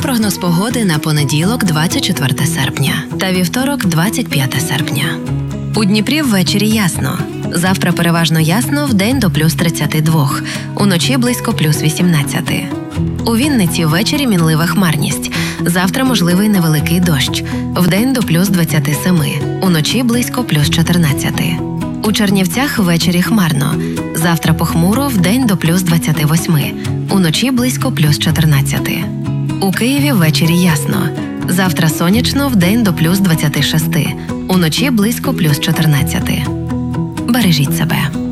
прогноз погоди на понеділок, 24 серпня та вівторок, 25 серпня. У Дніпрі ввечері ясно. Завтра переважно ясно, вдень до плюс 32, уночі близько плюс 18. У Вінниці ввечері мінлива хмарність. Завтра можливий невеликий дощ. Вдень до плюс 27, уночі близько плюс 14. У Чернівцях ввечері хмарно. Завтра похмуро, вдень до плюс 28, уночі близько плюс 14. У Києві ввечері ясно. Завтра сонячно, вдень до плюс 26, уночі близько плюс 14. Бережіть себе.